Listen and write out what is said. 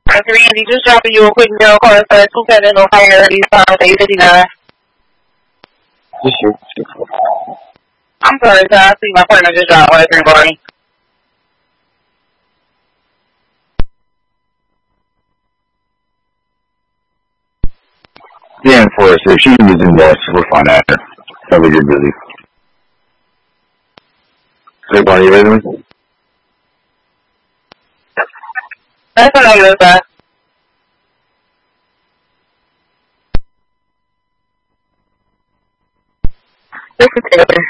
Randy, just dropping you a quick mail call for 27 Ohio East 859. I'm sorry, sir. I see my partner just dropped 103 Barney. Yeah, for us, if she was in Dallas, we'll find out. Tell me you're busy. Hey, Barney, you ready with me? That's what I know, sir. This is Taylor.